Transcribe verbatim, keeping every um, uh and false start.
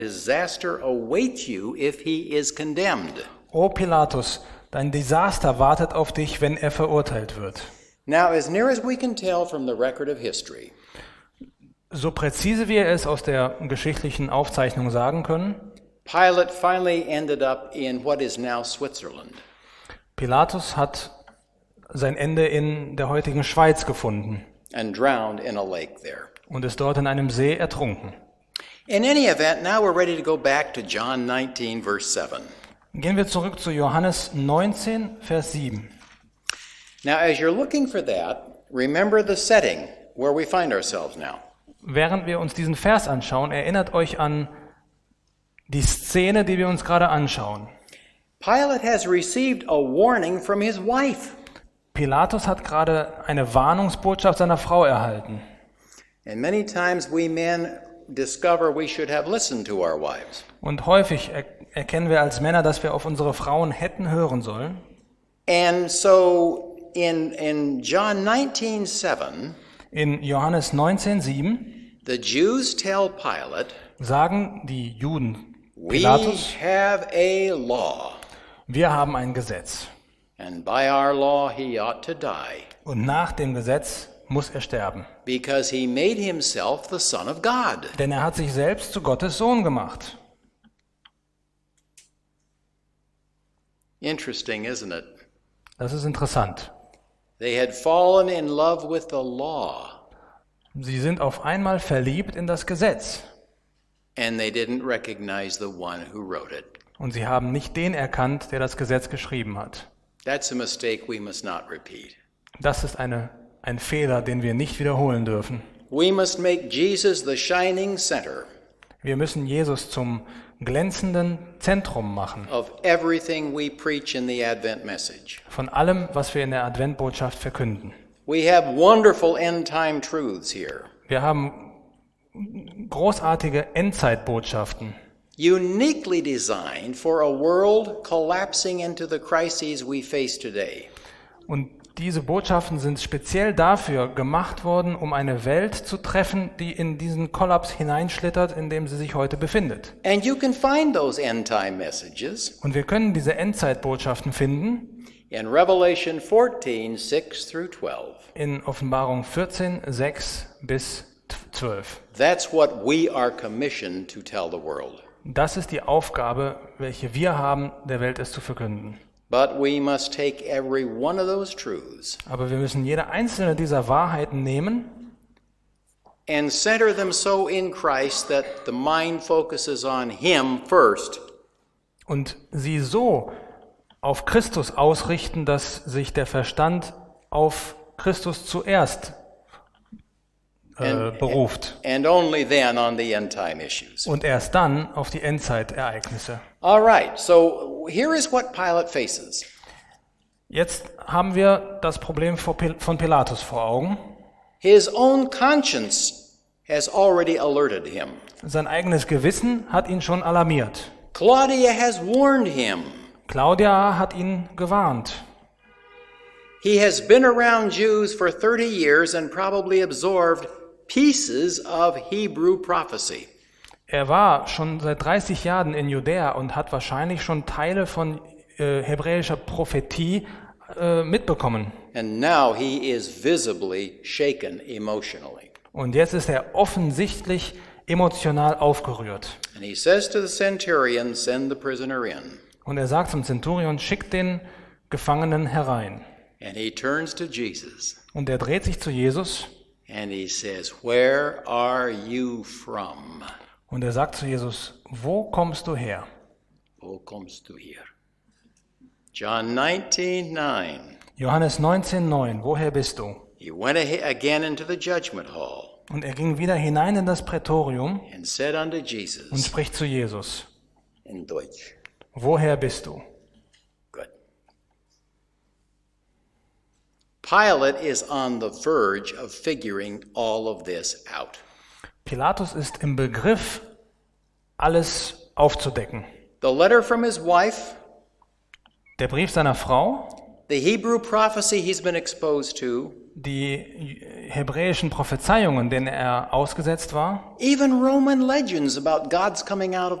disaster await you if he is condemned. O Pilatus, dein Desaster wartet auf dich, wenn er verurteilt wird. Now, as near as we can tell from the record of history, So präzise wir es aus der geschichtlichen Aufzeichnung sagen können, Pilate finally ended up in what is now Switzerland. Pilatus hat sein Ende in der heutigen Schweiz gefunden And drowned in a lake there. und ist dort in einem See ertrunken. In any event, now we're ready to go back to John nineteen, verse seven. Gehen wir zurück zu Johannes neunzehn, Vers sieben. Now, as you're looking for that, remember the setting where we find ourselves now. Während wir uns diesen Vers anschauen, erinnert euch an die Szene, die wir uns gerade anschauen. Pilate has received a warning from his wife. Pilatus hat gerade eine Warnungsbotschaft seiner Frau erhalten. And many times we men discover we should have listened to our wives. Und häufig er erkennen wir als Männer, dass wir auf unsere Frauen hätten hören sollen. And so in, in John nineteen seven, In Johannes neunzehn, sieben the Jews tell Pilate, sagen die Juden we Pilatus, have a law, wir haben ein Gesetz and by our law he ought to die, und nach dem Gesetz muss er sterben. because he made himself the Son of God. Denn er hat sich selbst zu Gottes Sohn gemacht. Interesting, isn't it? Das ist interessant. They had fallen in love with the law, Sie sind auf einmal verliebt in das Gesetz and they didn't recognize the one who wrote it. und sie haben nicht den erkannt, der das Gesetz geschrieben hat. That's a mistake we must not repeat. Das ist eine, ein Fehler, den wir nicht wiederholen dürfen. We must make Jesus the shining center Wir müssen Jesus zum glänzenden Zentrum machen of everything we preach in the Advent message. von allem, was wir in der Adventbotschaft verkünden. We have wonderful end-time truths here, Wir haben großartige Endzeitbotschaften, uniquely designed for a world collapsing into the crises we face today. und diese Botschaften sind speziell dafür gemacht worden, um eine Welt zu treffen, die in diesen Kollaps hineinschlittert, in dem sie sich heute befindet. And you can find those end-time messages Und wir können diese Endzeitbotschaften finden in Revelation fourteen, six through twelve. in Offenbarung vierzehn, sechs bis zwölf. That's what we are commissioned to tell the world. Das ist die Aufgabe, welche wir haben, der Welt es zu verkünden. But we must take every one of those truths Aber wir müssen jede einzelne dieser Wahrheiten nehmen and center them so in Christ that the mind focuses on Him first, und sie so auf Christus ausrichten, dass sich der Verstand auf Christus zuerst äh, And- beruft and only then on the end-time issues. und erst dann auf die Endzeitereignisse. All right, so here is what Pilate faces. Jetzt haben wir das Problem vor Pil- von Pilatus vor Augen. His own conscience has already alerted him. Sein eigenes Gewissen hat ihn schon alarmiert. Claudia has warned him. Claudia hat ihn gewarnt. He has been around Jews for thirty years and probably absorbed pieces of Hebrew prophecy. Er war schon seit dreißig Jahren in Judäa und hat wahrscheinlich schon Teile von äh, hebräischer Prophetie äh, mitbekommen. And now he is visibly shaken emotionally. Und jetzt ist er offensichtlich emotional aufgerührt. And he says to the centurion, send the prisoner in. Und er sagt zum Zenturion, schickt den Gefangenen herein. And he turns to Jesus Und er dreht sich zu Jesus and he says, where are you from? und er sagt zu Jesus, wo kommst du her? Wo kommst du hier? John nineteen, nine. Johannes neunzehn, neun, woher bist du? He went a- again into the judgment hall Und er ging wieder hinein in das Prätorium and said unto und Jesus spricht zu Jesus, in Deutsch, woher bist du? good. Pilate is on the verge of figuring all of this out. Pilatus ist im Begriff, alles aufzudecken. The letter from his wife, Der Brief seiner Frau, the Hebrew prophecy he's been exposed to, die hebräischen Prophezeiungen, denen er ausgesetzt war, even Roman legends about God's coming out of